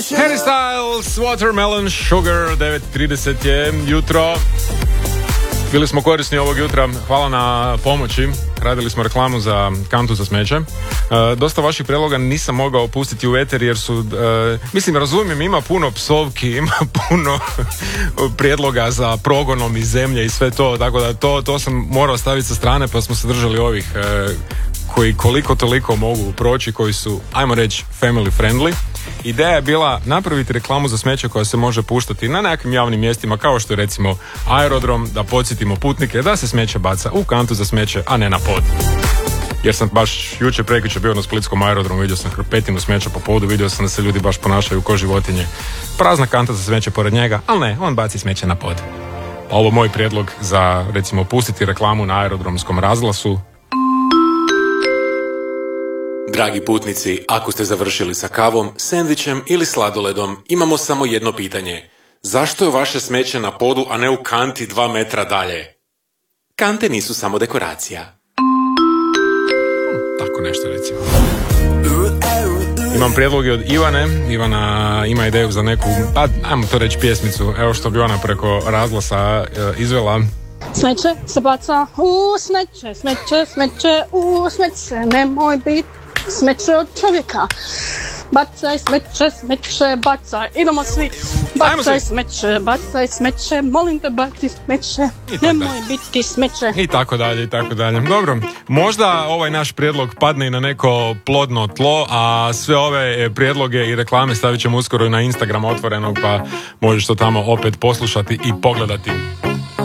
Harry Styles, Watermelon Sugar, 9:30 je jutro. Bili smo korisni ovog jutra, hvala na pomoći. Radili smo reklamu za kantu za smeće. Dosta vaših prijedloga nisam mogao pustiti u eter jer su, mislim, razumijem, ima puno psovki, ima puno prijedloga za progonom iz zemlje i sve to, tako da to sam morao staviti sa strane, pa smo se držali ovih koji koliko toliko mogu proći, koji su, ajmo reći, family friendly. Ideja je bila napraviti reklamu za smeće koja se može puštati na nekim javnim mjestima, kao što je recimo aerodrom, da podsjetimo putnike da se smeće baca u kantu za smeće, a ne na pod. Jer sam baš jučer prekjučer bio na splitskom aerodromu, vidio sam hrpetinu smeća po podu, vidio sam da se ljudi baš ponašaju ko životinje. Prazna kanta za smeće pored njega, ali ne, on baci smeće na pod. Ovo moj prijedlog za, recimo, pustiti reklamu na aerodromskom razglasu. Dragi putnici, ako ste završili sa kavom, sendvičem ili sladoledom, imamo samo jedno pitanje. Zašto je vaše smeće na podu, a ne u kanti 2 metra dalje? Kante nisu samo dekoracija. Tako nešto, recimo. Imam prijedloge od Ivane. Ivana ima ideju za neku, pa ajmo to reći, pjesmicu. Evo što bi ona preko razglasa izvela. Smeće se baca u smeće, smeće, smeće u smeće, nemoj biti smeće od čovjeka. Bacaj smeće, smeće, bacaj, idemo svi. Bacaj smeće, molim te baci smeće, nemoj biti smeće. I tako dalje, i tako dalje. Dobro, možda ovaj naš prijedlog padne i na neko plodno tlo, a sve ove prijedloge i reklame stavit ćemo uskoro na Instagram otvorenog, pa možeš to tamo opet poslušati i pogledati.